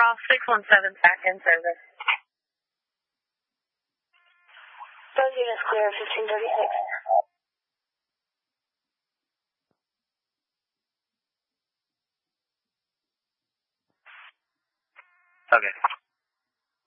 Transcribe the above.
Golf 617 TAC in service. Those units clear 1536. Okay.